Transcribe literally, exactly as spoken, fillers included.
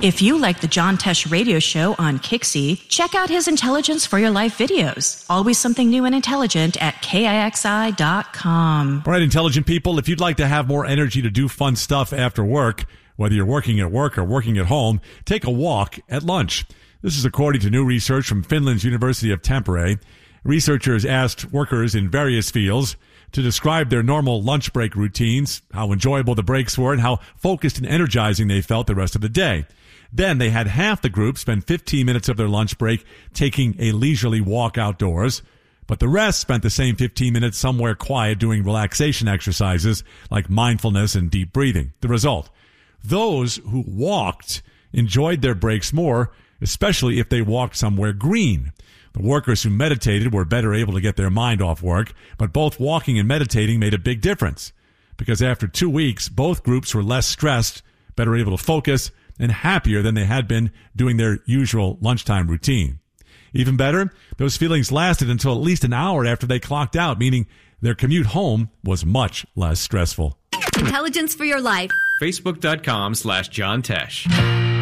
If you like the John Tesh radio show on Kixi, check out his Intelligence for Your Life videos. Always something new and intelligent at K I X I dot com. All right, intelligent people, if you'd like to have more energy to do fun stuff after work, whether you're working at work or working at home, take a walk at lunch. This is according to new research from Finland's University of Tampere. Researchers asked workers in various fields to describe their normal lunch break routines, how enjoyable the breaks were, and how focused and energizing they felt the rest of the day. Then they had half the group spend fifteen minutes of their lunch break taking a leisurely walk outdoors, but the rest spent the same fifteen minutes somewhere quiet doing relaxation exercises like mindfulness and deep breathing. The result: those who walked enjoyed their breaks more, especially if they walked somewhere green. The workers who meditated were better able to get their mind off work, but both walking and meditating made a big difference, because after two weeks, both groups were less stressed, better able to focus, and happier than they had been doing their usual lunchtime routine. Even better, those feelings lasted until at least an hour after they clocked out, meaning their commute home was much less stressful. Intelligence for Your Life. Facebook.com slash John Tesh.